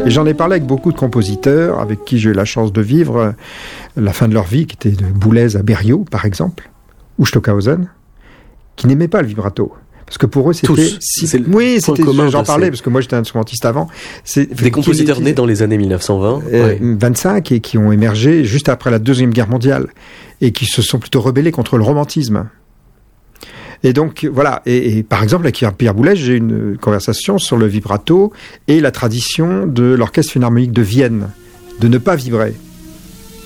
Et j'en ai parlé avec beaucoup de compositeurs avec qui j'ai eu la chance de vivre la fin de leur vie, qui étaient de Boulez à Berriot, par exemple, ou Stockhausen, qui n'aimaient pas le vibrato. Parce que pour eux, c'était... Tous. Oui, j'en parlais, parce que moi, j'étais un instrumentiste avant. Des compositeurs nés dans les années 1920. 25, et qui ont émergé juste après la Deuxième Guerre mondiale, et qui se sont plutôt rebellés contre le romantisme. Et donc, voilà. Et par exemple, avec Pierre Boulez, j'ai eu une conversation sur le vibrato et la tradition de l'Orchestre Philharmonique de Vienne, de ne pas vibrer.